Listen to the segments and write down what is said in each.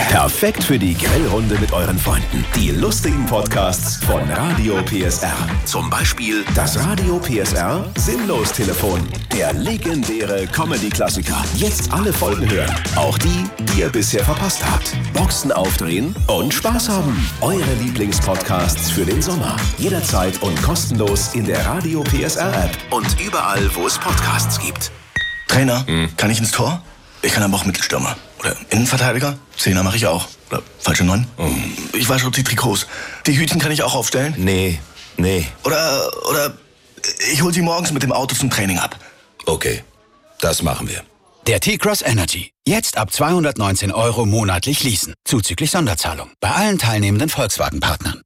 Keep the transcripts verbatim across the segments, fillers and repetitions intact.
Perfekt für die Grillrunde mit euren Freunden. Die lustigen Podcasts von Radio P S R. Zum Beispiel das Radio P S R Sinnlos-Telefon. Der legendäre Comedy-Klassiker. Jetzt alle Folgen hören. Auch die, die ihr bisher verpasst habt. Boxen aufdrehen und Spaß haben. Eure Lieblingspodcasts für den Sommer. Jederzeit und kostenlos in der Radio P S R-App. Und überall, wo es Podcasts gibt. Trainer, hm. kann ich ins Tor? Ich kann aber auch Mittelstürmer. Oder Innenverteidiger? Zehner mache ich auch. Oder falsche Neun? Oh. Ich wasche auch die Trikots. Die Hütchen kann ich auch aufstellen? Nee, nee. Oder, oder ich hol sie morgens mit dem Auto zum Training ab. Okay, das machen wir. Der T-Cross Energy. Jetzt ab zweihundertneunzehn Euro monatlich leasen. Zuzüglich Sonderzahlung. Bei allen teilnehmenden Volkswagen-Partnern.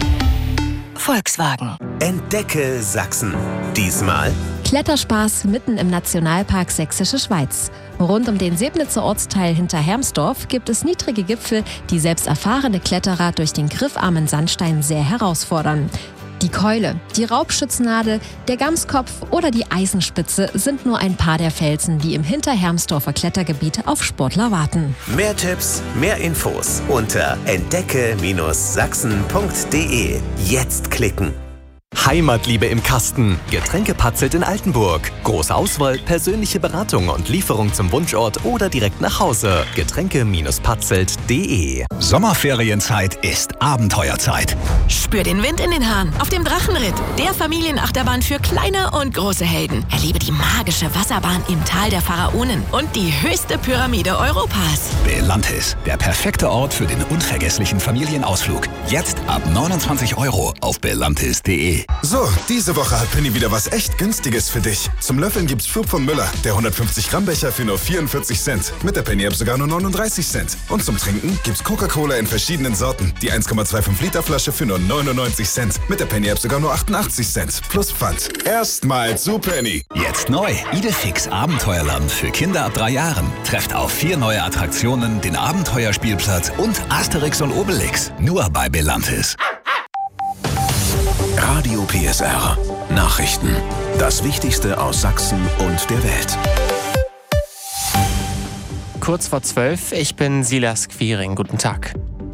Volkswagen. Entdecke Sachsen. Diesmal Kletterspaß mitten im Nationalpark Sächsische Schweiz. Rund um den Sebnitzer Ortsteil hinter Hermsdorf gibt es niedrige Gipfel, die selbst erfahrene Kletterer durch den griffarmen Sandstein sehr herausfordern. Die Keule, die Raubschützennadel, der Gamskopf oder die Eisenspitze sind nur ein paar der Felsen, die im Hinterhermsdorfer Klettergebiet auf Sportler warten. Mehr Tipps, mehr Infos unter entdecke Sachsen punkt de. Jetzt klicken. Heimatliebe im Kasten. Getränke Patzelt in Altenburg. Große Auswahl, persönliche Beratung und Lieferung zum Wunschort oder direkt nach Hause. Getränke Patzelt punkt de. Sommerferienzeit ist Abenteuerzeit. Spür den Wind in den Haaren auf dem Drachenritt. Der Familienachterbahn für kleine und große Helden. Erlebe die magische Wasserbahn im Tal der Pharaonen und die höchste Pyramide Europas. Belantis, der perfekte Ort für den unvergesslichen Familienausflug. Jetzt ab neunundzwanzig Euro auf belantis punkt de. So, diese Woche hat Penny wieder was echt Günstiges für dich. Zum Löffeln gibt's Flug von Müller, der hundertfünfzig Gramm Becher für nur vierundvierzig Cent. Mit der Penny-App sogar nur neununddreißig Cent. Und zum Trinken gibt's Coca-Cola in verschiedenen Sorten. Die eins Komma fünfundzwanzig Liter Flasche für nur neunundneunzig Cent. Mit der Penny-App sogar nur achtundachtzig Cent. Plus Pfand. Erstmal zu Penny. Jetzt neu. Idefix Abenteuerland für Kinder ab drei Jahren. Trefft auf vier neue Attraktionen, den Abenteuerspielplatz und Asterix und Obelix. Nur bei Belantis. Radio P S R. Nachrichten. Das Wichtigste aus Sachsen und der Welt. Kurz vor zwölf, ich bin Silas Quiring. Guten Tag.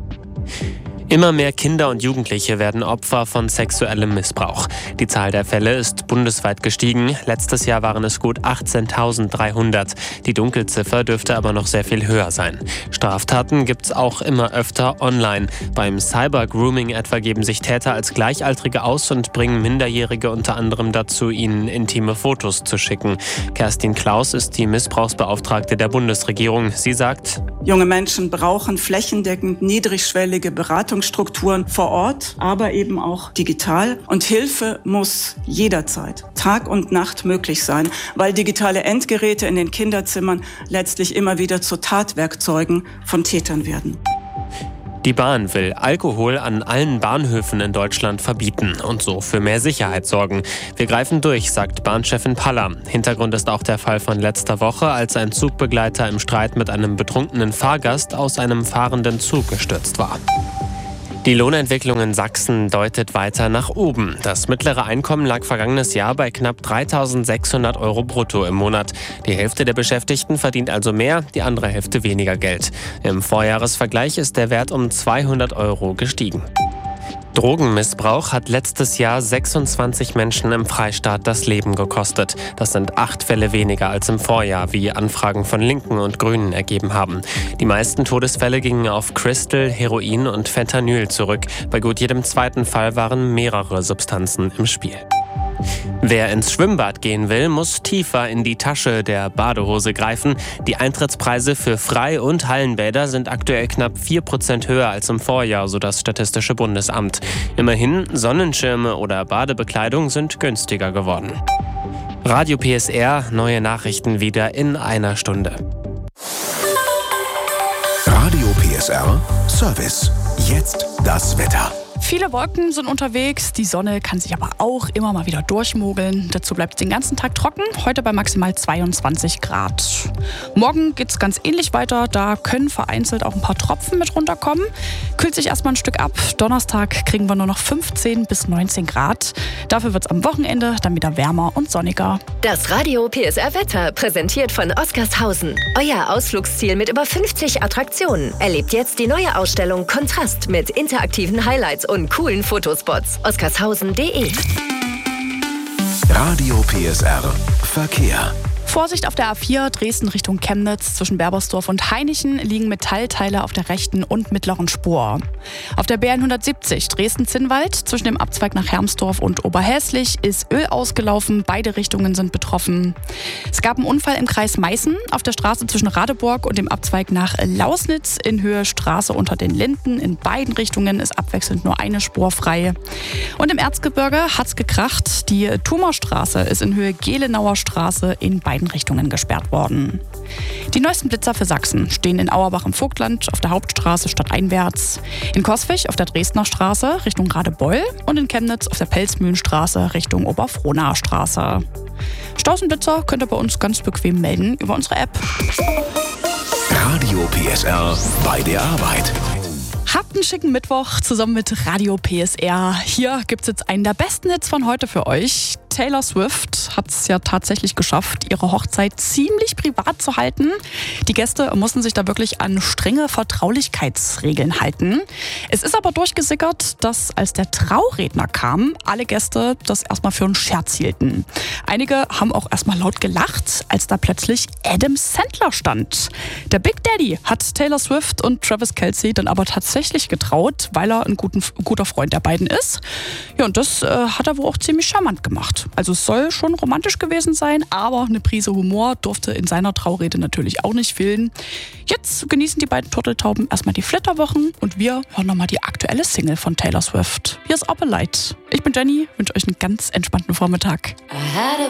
Immer mehr Kinder und Jugendliche werden Opfer von sexuellem Missbrauch. Die Zahl der Fälle ist bundesweit gestiegen. Letztes Jahr waren es gut achtzehntausenddreihundert. Die Dunkelziffer dürfte aber noch sehr viel höher sein. Straftaten gibt's auch immer öfter online. Beim Cyber-Grooming etwa geben sich Täter als Gleichaltrige aus und bringen Minderjährige unter anderem dazu, ihnen intime Fotos zu schicken. Kerstin Klaus ist die Missbrauchsbeauftragte der Bundesregierung. Sie sagt: Junge Menschen brauchen flächendeckend niedrigschwellige Beratungsstrukturen vor Ort, aber eben auch digital. Und Hilfe muss jederzeit, Tag und Nacht möglich sein, weil digitale Endgeräte in den Kinderzimmern letztlich immer wieder zu Tatwerkzeugen von Tätern werden. Die Bahn will Alkohol an allen Bahnhöfen in Deutschland verbieten und so für mehr Sicherheit sorgen. Wir greifen durch, sagt Bahnchefin Paller. Hintergrund ist auch der Fall von letzter Woche, als ein Zugbegleiter im Streit mit einem betrunkenen Fahrgast aus einem fahrenden Zug gestürzt war. Die Lohnentwicklung in Sachsen deutet weiter nach oben. Das mittlere Einkommen lag vergangenes Jahr bei knapp dreitausendsechshundert Euro brutto im Monat. Die Hälfte der Beschäftigten verdient also mehr, die andere Hälfte weniger Geld. Im Vorjahresvergleich ist der Wert um zweihundert Euro gestiegen. Drogenmissbrauch hat letztes Jahr sechsundzwanzig Menschen im Freistaat das Leben gekostet. Das sind acht Fälle weniger als im Vorjahr, wie Anfragen von Linken und Grünen ergeben haben. Die meisten Todesfälle gingen auf Crystal, Heroin und Fentanyl zurück. Bei gut jedem zweiten Fall waren mehrere Substanzen im Spiel. Wer ins Schwimmbad gehen will, muss tiefer in die Tasche der Badehose greifen. Die Eintrittspreise für Frei- und Hallenbäder sind aktuell knapp vier Prozent höher als im Vorjahr, so das Statistische Bundesamt. Immerhin, Sonnenschirme oder Badebekleidung sind günstiger geworden. Radio P S R, neue Nachrichten wieder in einer Stunde. Radio P S R Service. Jetzt das Wetter. Viele Wolken sind unterwegs, die Sonne kann sich aber auch immer mal wieder durchmogeln. Dazu bleibt es den ganzen Tag trocken, heute bei maximal zweiundzwanzig Grad. Morgen geht es ganz ähnlich weiter, da können vereinzelt auch ein paar Tropfen mit runterkommen. Kühlt sich erstmal ein Stück ab, Donnerstag kriegen wir nur noch fünfzehn bis neunzehn Grad. Dafür wird es am Wochenende dann wieder wärmer und sonniger. Das Radio P S R Wetter, präsentiert von Oscarshausen. Euer Ausflugsziel mit über fünfzig Attraktionen. Erlebt jetzt die neue Ausstellung Kontrast mit interaktiven Highlights und coolen Fotospots. oscarshausen punkt de. Radio P S R Verkehr. Vorsicht auf der A vier Dresden Richtung Chemnitz. Zwischen Berbersdorf und Hainichen liegen Metallteile auf der rechten und mittleren Spur. Auf der B hundertsiebzig Dresden-Zinnwald zwischen dem Abzweig nach Hermsdorf und Oberhäslich ist Öl ausgelaufen. Beide Richtungen sind betroffen. Es gab einen Unfall im Kreis Meißen auf der Straße zwischen Radeburg und dem Abzweig nach Lausnitz in Höhe Straße unter den Linden. In beiden Richtungen ist abwechselnd nur eine Spur frei. Und im Erzgebirge hat's gekracht. Die Tumorstraße ist in Höhe Gelenauer Straße in beiden Richtungen gesperrt worden. Die neuesten Blitzer für Sachsen stehen in Auerbach im Vogtland auf der Hauptstraße stadteinwärts, in Coswig auf der Dresdner Straße Richtung Radebeul und in Chemnitz auf der Pelzmühlenstraße Richtung Oberfrohnaer Straße. Stausenblitzer könnt ihr bei uns ganz bequem melden über unsere App. Radio P S R bei der Arbeit. Habt einen schicken Mittwoch zusammen mit Radio P S R. Hier gibt es jetzt einen der besten Hits von heute für euch. Taylor Swift hat es ja tatsächlich geschafft, ihre Hochzeit ziemlich privat zu halten. Die Gäste mussten sich da wirklich an strenge Vertraulichkeitsregeln halten. Es ist aber durchgesickert, dass als der Trauredner kam, alle Gäste das erstmal für einen Scherz hielten. Einige haben auch erstmal laut gelacht, als da plötzlich Adam Sandler stand. Der Big Daddy hat Taylor Swift und Travis Kelce dann aber tatsächlich getraut, weil er ein guten, guter Freund der beiden ist. Ja, und das äh, hat er wohl auch ziemlich charmant gemacht. Also es soll schon romantisch gewesen sein, aber eine Prise Humor durfte in seiner Traurede natürlich auch nicht fehlen. Jetzt genießen die beiden Turteltauben erstmal die Flitterwochen und wir hören nochmal die aktuelle Single von Taylor Swift. Hier ist Up a Light. Ich bin Jenny, wünsche euch einen ganz entspannten Vormittag. I had a